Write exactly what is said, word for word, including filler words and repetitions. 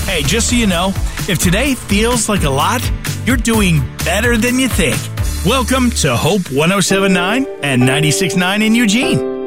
Hey, just so you know, if today feels like a lot, you're doing better than you think. Welcome to Hope one oh seven point nine and ninety-six point nine in Eugene.